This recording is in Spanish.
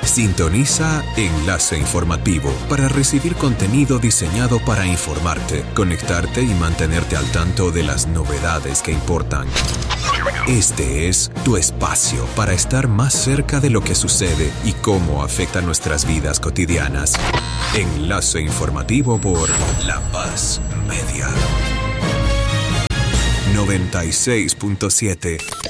Sintoniza Enlace Informativo para recibir contenido diseñado para informarte, conectarte y mantenerte al tanto de las novedades que importan. Este es tu espacio para estar más cerca de lo que sucede y cómo afecta nuestras vidas cotidianas. Enlace Informativo por La Paz Media. 96.7